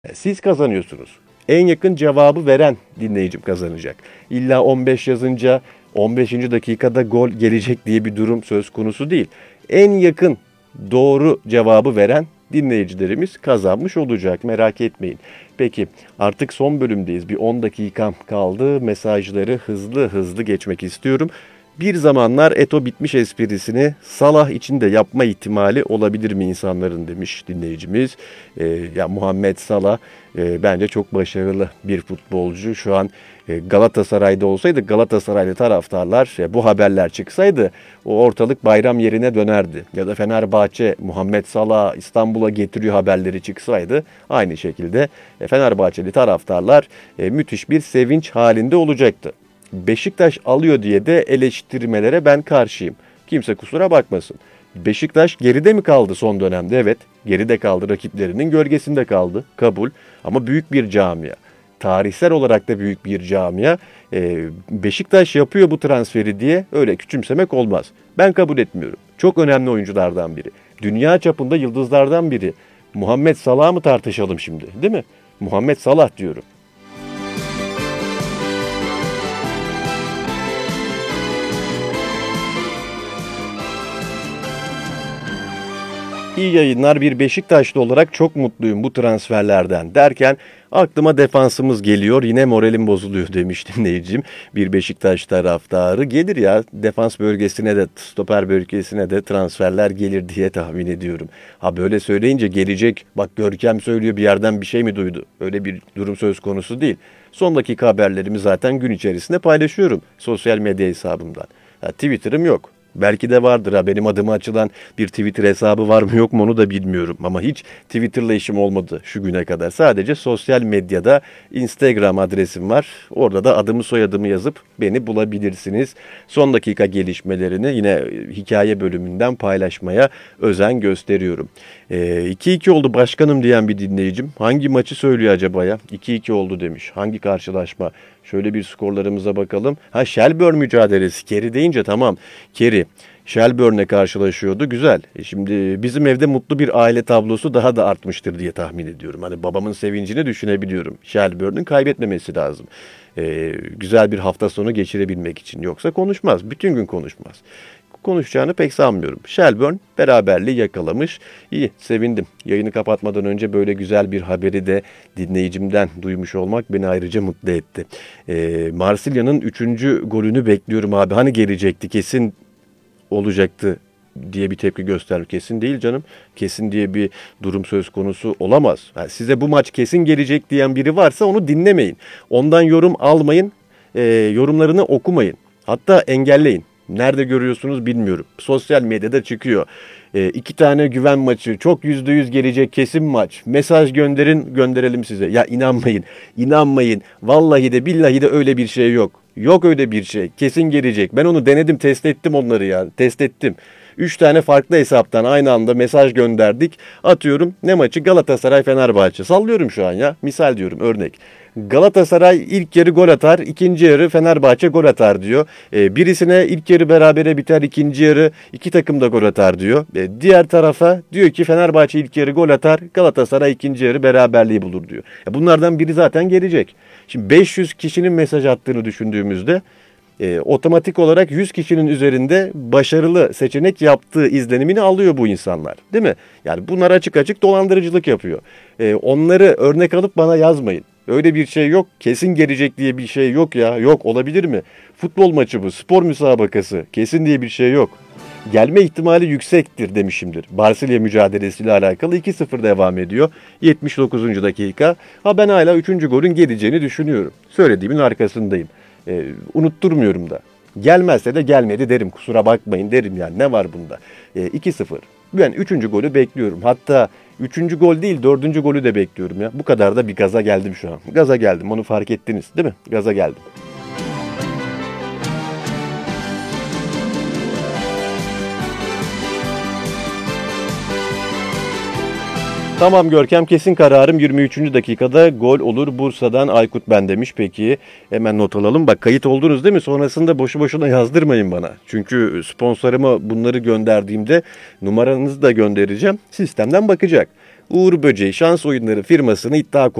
Siz kazanıyorsunuz. En yakın cevabı veren dinleyicim kazanacak. İlla 15 yazınca 15. dakikada gol gelecek diye bir durum söz konusu değil. En yakın doğru cevabı veren dinleyicilerimiz kazanmış olacak, merak etmeyin. Peki artık son bölümdeyiz. Bir 10 dakikam kaldı. Mesajları hızlı hızlı geçmek istiyorum. Bir zamanlar Eto bitmiş esprisini Salah için de yapma ihtimali olabilir mi insanların demiş dinleyicimiz. Ya Muhammed Salah bence çok başarılı bir futbolcu. Şu an Galatasaray'da olsaydı Galatasaraylı taraftarlar bu haberler çıksaydı o ortalık bayram yerine dönerdi. Ya da Fenerbahçe Muhammed Salah İstanbul'a getiriyor haberleri çıksaydı aynı şekilde Fenerbahçeli taraftarlar müthiş bir sevinç halinde olacaktı. Beşiktaş alıyor diye de eleştirmelere ben karşıyım. Kimse kusura bakmasın. Beşiktaş geride mi kaldı son dönemde? Evet, geride kaldı. Rakiplerinin gölgesinde kaldı. Kabul. Ama büyük bir camia. Tarihsel olarak da büyük bir camia. Beşiktaş yapıyor bu transferi diye öyle küçümsemek olmaz. Ben kabul etmiyorum. Çok önemli oyunculardan biri. Dünya çapında yıldızlardan biri. Muhammed Salah mı tartışalım şimdi, değil mi? Muhammed Salah diyorum. İyi yayınlar, bir Beşiktaşlı olarak çok mutluyum bu transferlerden derken aklıma defansımız geliyor, yine moralim bozuluyor demiş dinleyicim. Bir Beşiktaş taraftarı gelir ya, defans bölgesine de stoper bölgesine de transferler gelir diye tahmin ediyorum. Ha böyle söyleyince gelecek, bak Görkem söylüyor, bir yerden bir şey mi duydu? Öyle bir durum söz konusu değil. Son dakika haberlerimi zaten gün içerisinde paylaşıyorum sosyal medya hesabımdan. Twitter'ım yok. Belki de vardır, ha benim adıma açılan bir Twitter hesabı var mı yok mu onu da bilmiyorum. Ama hiç Twitter'la işim olmadı şu güne kadar. Sadece sosyal medyada Instagram adresim var. Orada da adımı soyadımı yazıp beni bulabilirsiniz. Son dakika gelişmelerini yine hikaye bölümünden paylaşmaya özen gösteriyorum. 2-2 oldu başkanım diyen bir dinleyicim. Hangi maçı söylüyor acaba ya? 2-2 oldu demiş. Hangi karşılaşma? Şöyle bir skorlarımıza bakalım. Ha, Shelbourne mücadelesi. Kerry deyince tamam. Kerry Shelbourne'le karşılaşıyordu. Güzel. Şimdi bizim evde mutlu bir aile tablosu daha da artmıştır diye tahmin ediyorum. Hani babamın sevincini düşünebiliyorum. Shelbourne'ün kaybetmemesi lazım. Güzel bir hafta sonu geçirebilmek için. Yoksa konuşmaz. Bütün gün konuşmaz. Konuşacağını pek sanmıyorum. Shelbourne beraberliği yakalamış. İyi, sevindim. Yayını kapatmadan önce böyle güzel bir haberi de dinleyicimden duymuş olmak beni ayrıca mutlu etti. Marsilya'nın 3. golünü bekliyorum abi. Hani gelecekti, kesin olacaktı diye bir tepki göster. Kesin değil canım. Kesin diye bir durum söz konusu olamaz. Yani size bu maç kesin gelecek diyen biri varsa onu dinlemeyin. Ondan yorum almayın. Yorumlarını okumayın. Hatta engelleyin. Nerede görüyorsunuz bilmiyorum. Sosyal medyada çıkıyor. 2 tane güven maçı, çok %100 gelecek kesin maç. Mesaj gönderin, gönderelim size. Ya inanmayın, inanmayın. Vallahi de billahi de öyle bir şey yok. Yok öyle bir şey. Kesin gelecek. Ben onu denedim, test ettim onları ya. Test ettim. 3 tane farklı hesaptan aynı anda mesaj gönderdik. Atıyorum ne maçı? Galatasaray Fenerbahçe. Sallıyorum şu an ya. Misal diyorum, örnek. Galatasaray ilk yarı gol atar, ikinci yarı Fenerbahçe gol atar diyor. Birisine ilk yarı berabere biter, ikinci yarı iki takım da gol atar diyor. Diğer tarafa diyor ki Fenerbahçe ilk yarı gol atar, Galatasaray ikinci yarı beraberliği bulur diyor. Bunlardan biri zaten gelecek. Şimdi 500 kişinin mesaj attığını düşündüğümüzde otomatik olarak 100 kişinin üzerinde başarılı seçenek yaptığı izlenimini alıyor bu insanlar. Değil mi? Yani bunlar açık açık dolandırıcılık yapıyor. Onları örnek alıp bana yazmayın. Öyle bir şey yok. Kesin gelecek diye bir şey yok ya. Yok, olabilir mi? Futbol maçı bu. Spor müsabakası. Kesin diye bir şey yok. Gelme ihtimali yüksektir demişimdir. Marsilya mücadelesiyle alakalı 2-0 devam ediyor. 79. dakika. Ha, ben hala 3. golün geleceğini düşünüyorum. Söylediğimin arkasındayım. Unutturmuyorum da. Gelmezse de gelmedi derim. Kusura bakmayın derim yani. Ne var bunda? 2-0. Ben 3. golü bekliyorum. Hatta 3. gol değil 4. golü de bekliyorum ya. Bu kadar da bir gaza geldim şu an. Gaza geldim, onu fark ettiniz değil mi? Gaza geldim. Tamam Görkem, kesin kararım 23. dakikada gol olur Bursa'dan Aykut ben demiş. Peki hemen not alalım. Bak, kayıt oldunuz değil mi? Sonrasında boşu boşuna yazdırmayın bana. Çünkü sponsoruma bunları gönderdiğimde numaranızı da göndereceğim. Sistemden bakacak. Uğur Böceği Şans Oyunları firmasını iddia